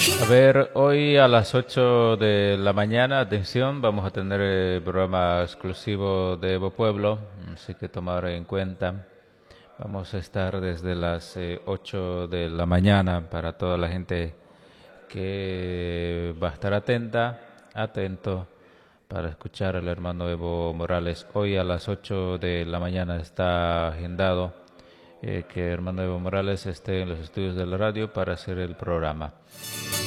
A ver, hoy a las 8 de la mañana, atención, vamos a tener el programa exclusivo de Evo Pueblo, así que tomar en cuenta. Vamos a estar desde las 8 de la mañana para toda la gente que va a estar atento para escuchar al hermano Evo Morales. Hoy a las 8 de la mañana está agendado que hermano Evo Morales esté en los estudios de la radio para hacer el programa.